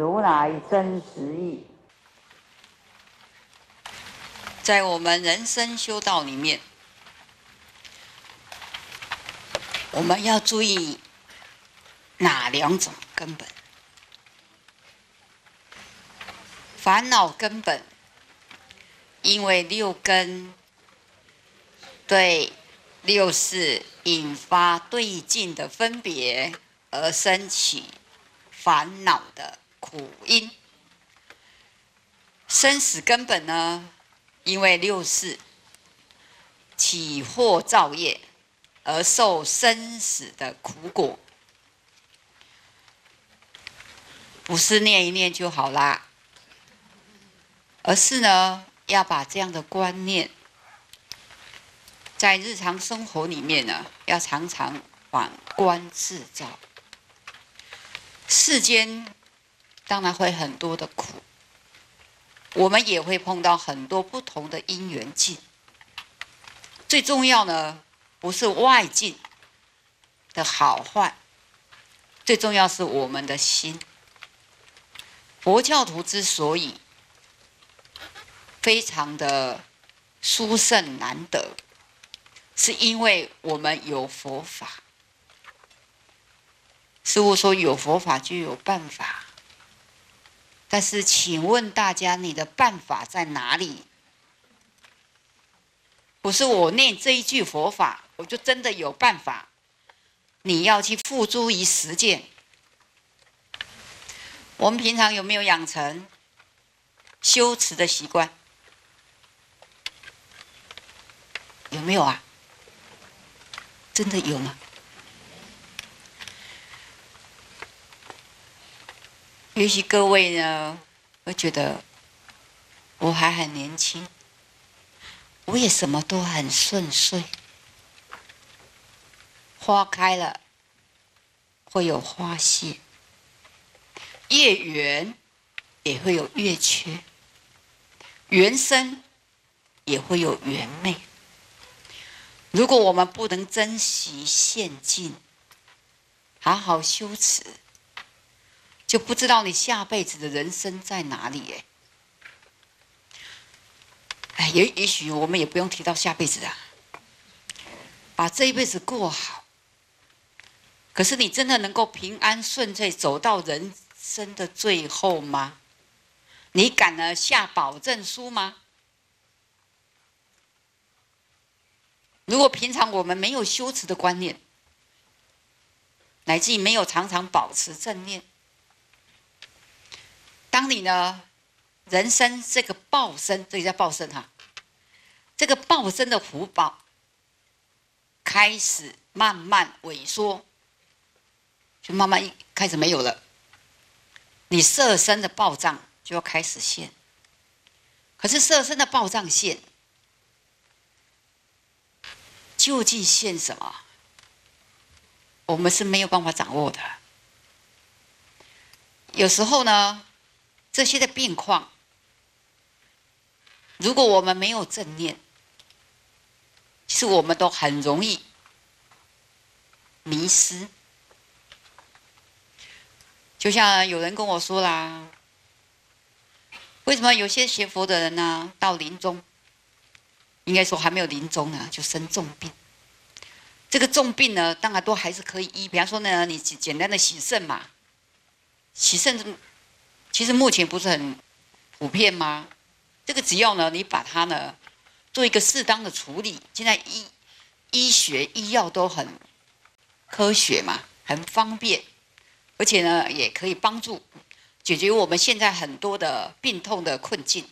如来真实义。 在我们人生修道里面，我们要注意哪两种根本？烦恼根本，因为六根对六识引发对境的分别而生起烦恼的苦因。生死根本呢，因为六识起惑造业而受生死的苦果。不是念一念就好啦，而是呢，要把这样的观念在日常生活里面呢，要常常反观自照。世间当然会很多的苦，我们也会碰到很多不同的因缘境。最重要呢，不是外境的好坏，最重要是我们的心。佛教徒之所以非常的殊胜难得，是因为我们有佛法。师父说有佛法就有办法，但是请问大家，你的办法在哪里？不是我念这一句佛法我就真的有办法，你要去付诸于实践。我们平常有没有养成修持的习惯？有没有啊？真的有吗？也许各位呢会觉得我还很年轻，我也什么都很顺遂。花开了会有花谢，月圆也会有月缺，缘生也会有缘灭。如果我们不能珍惜现境，好好修持，就不知道你下辈子的人生在哪里。也许我们也不用提到下辈子啊，把这一辈子过好。可是你真的能够平安顺遂走到人生的最后吗？你敢了下保证书吗？如果平常我们没有修持的观念，乃至于没有常常保持正念，当你呢人生这个报身，这个叫报身哈，这个报身的福报开始慢慢萎缩，就慢慢开始没有了，你色身的报障就要开始现。可是色身的报障现究竟现什么，我们是没有办法掌握的。有时候呢，这些的病况，如果我们没有正念，其实我们都很容易迷失。就像有人跟我说啦，为什么有些学佛的人呢，到临终，应该说还没有临终呢，就生重病。这个重病呢，当然都还是可以医。比方说呢，你简单的洗肾嘛，洗肾其实目前不是很普遍吗？这个只要呢，你把它呢做一个适当的处理，现在医学医药都很科学嘛，很方便，而且呢也可以帮助解决我们现在很多的病痛的困境。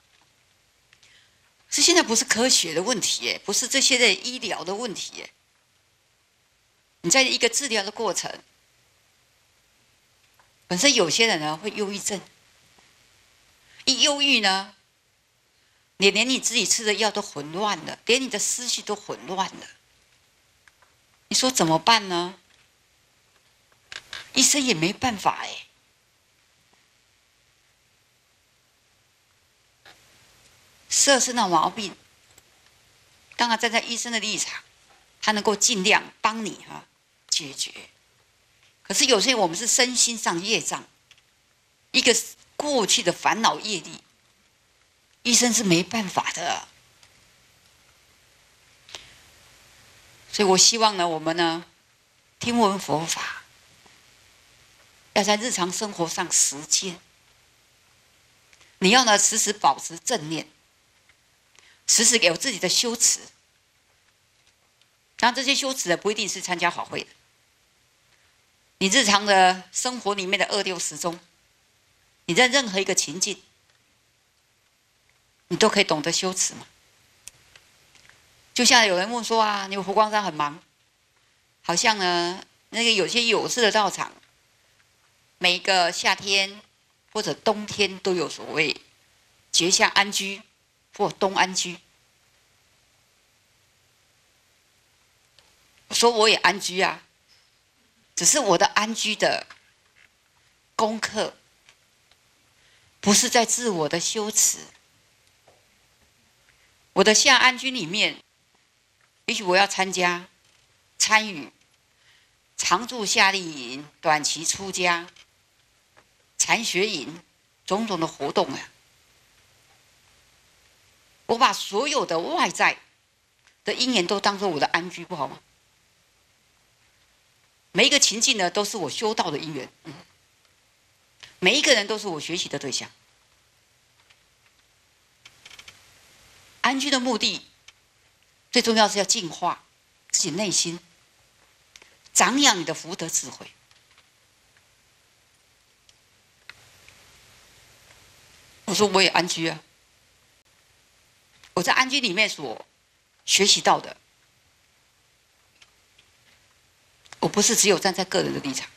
是现在不是科学的问题，不是这些的医疗的问题。你在一个治疗的过程，本身有些人呢会忧郁症，一忧郁呢，你连你自己吃的药都混乱了，连你的思绪都混乱了。你说怎么办呢？医生也没办法。色身的毛病，当然站在医生的立场，他能够尽量帮你解决。可是有些我们是身心上业障， 一个过去的烦恼业力，医生是没办法的。所以我希望呢，我们呢听闻佛法，要在日常生活上实践。你要呢时时保持正念，时时有自己的修持。然后这些修持呢，不一定是参加法会的。你日常的生活里面的2、6、10中，你在任何一个情境，你都可以懂得修持嘛。就像有人问说啊，你们佛光山很忙，好像呢那个有些有事的道场，每个夏天或者冬天都有所谓觉夏安居或冬安居。我说我也安居啊，只是我的安居的功课不是在自我的修持。我的夏安居里面，也许我要参与常住夏令营、短期出家、禅学营种种的活动啊。我把所有的外在的因缘都当作我的安居，不好吗？每一个情境呢，都是我修道的因缘。每一个人都是我学习的对象。安居的目的，最重要是要净化自己内心，长养你的福德智慧。我说我也安居啊，我在安居里面所学习到的，我不是只有站在个人的立场。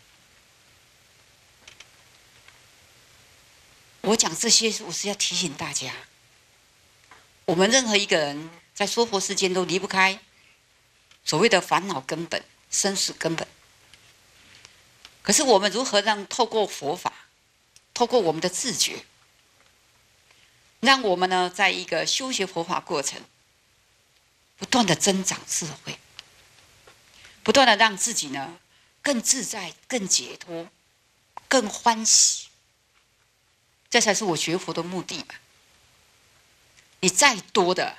我讲这些，我是要提醒大家，我们任何一个人在娑婆世间都离不开所谓的烦恼根本、生死根本。可是我们如何让透过佛法，透过我们的自觉，让我们呢，在一个修学佛法过程，不断的增长智慧，不断的让自己呢更自在、更解脱、更欢喜。这才是我学佛的目的嘛。你再多的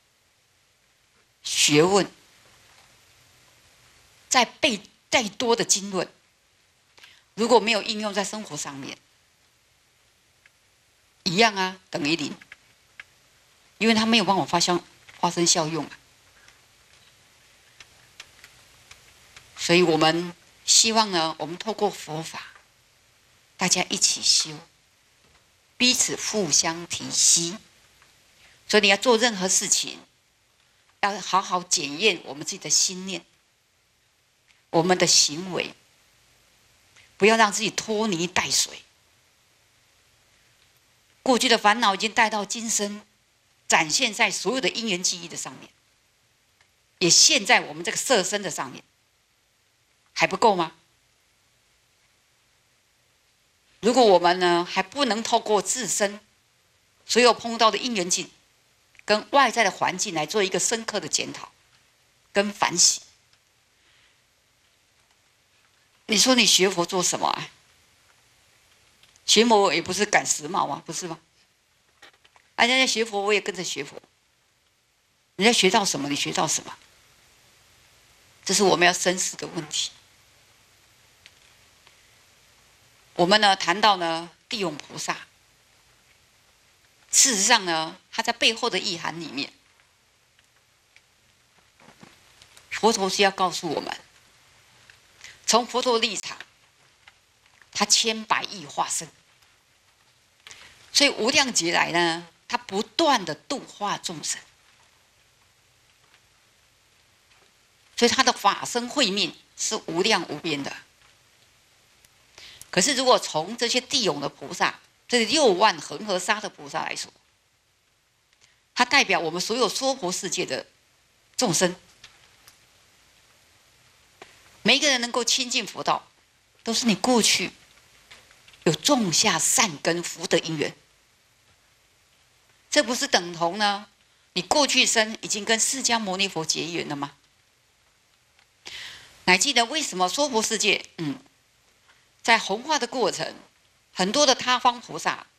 学问，再多的经论，如果没有应用在生活上面，一样啊，等于零，因为它没有办法发生效用啊。所以我们希望呢，我们透过佛法，大家一起修，彼此互相提携。所以你要做任何事情，要好好检验我们自己的心念，我们的行为，不要让自己拖泥带水。过去的烦恼已经带到今生，展现在所有的因缘记忆的上面，也现在我们这个色身的上面，还不够吗？如果我们呢还不能透过自身所有碰到的因缘境跟外在的环境来做一个深刻的检讨跟反省，你说你学佛做什么啊？学佛也不是赶时髦啊，不是吗？人家学佛，我也跟着学佛。人家学到什么，你学到什么，这是我们要深思的问题。我们呢谈到呢地涌菩萨，事实上呢，他在背后的意涵里面，佛陀是要告诉我们，从佛陀立场，他千百亿化身，所以无量劫来呢，他不断的度化众生，所以他的法身慧命是无量无边的。可是如果从这些地涌的菩萨，这6万恒河沙的菩萨来说，它代表我们所有娑婆世界的众生，每一个人能够亲近佛道，都是你过去有种下善根福德因缘。这不是等同呢你过去生已经跟释迦牟尼佛结缘了吗？还记得为什么娑婆世界在弘化的过程很多的他方菩萨